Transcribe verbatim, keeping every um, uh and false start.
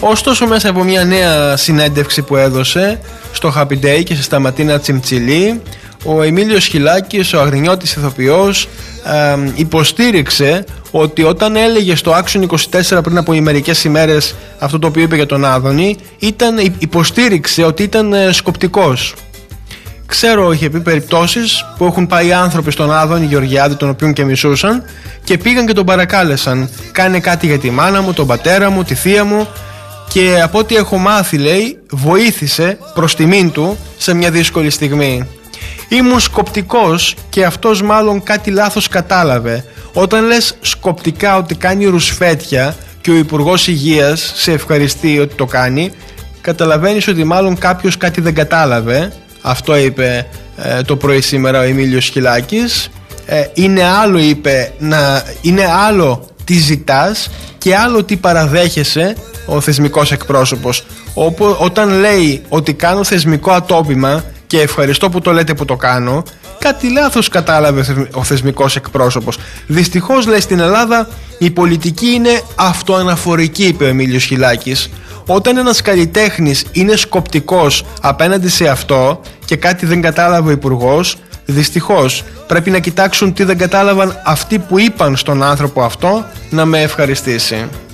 Ωστόσο, μέσα από μια νέα συνέντευξη που έδωσε στο Happy Day και σε Σταματίνα Τσιμτσιλή, ο Εμίλιος Χιλάκης, ο αγρινιώτης ηθοποιός, ε, υποστήριξε ότι όταν έλεγε στο Action είκοσι τέσσερα πριν από μερικές ημέρες αυτό το οποίο είπε για τον Άδωνη, ήταν, υποστήριξε ότι ήταν ε, σκοπτικός. Ξέρω, είχε πει περιπτώσεις που έχουν πάει άνθρωποι στον Άδωνη Γεωργιάδη, τον οποίον και μισούσαν, και πήγαν και τον παρακάλεσαν. Κάνε κάτι για τη μάνα μου, τον πατέρα μου, τη θεία μου. Και από ό,τι έχω μάθει, λέει, βοήθησε προς τιμήν του σε μια δύσκολη στιγμή. Ήμουν σκοπτικός και αυτός μάλλον κάτι λάθος κατάλαβε. Όταν λες σκοπτικά ότι κάνει ρουσφέτια και ο Υπουργός Υγείας σε ευχαριστεί ότι το κάνει, καταλαβαίνεις ότι μάλλον κάποιος κάτι δεν κατάλαβε. Αυτό είπε ε, το πρωί σήμερα ο Εμίλιος Χιλάκης. ε, Είναι άλλο, είπε, να, είναι άλλο τι ζητάς και άλλο τι παραδέχεσαι ο θεσμικός εκπρόσωπος. Όπου, όταν λέει ότι κάνω θεσμικό ατόπιμα και ευχαριστώ που το λέτε που το κάνω, κάτι λάθος κατάλαβε ο θεσμικός εκπρόσωπος. Δυστυχώς, λέει, στην Ελλάδα η πολιτική είναι αυτοαναφορική, είπε ο Εμίλιος Χιλάκης. Όταν ένας καλλιτέχνης είναι σκοπτικός απέναντι σε αυτό και κάτι δεν κατάλαβε ο υπουργός, δυστυχώς πρέπει να κοιτάξουν τι δεν κατάλαβαν αυτοί που είπαν στον άνθρωπο αυτό να με ευχαριστήσει.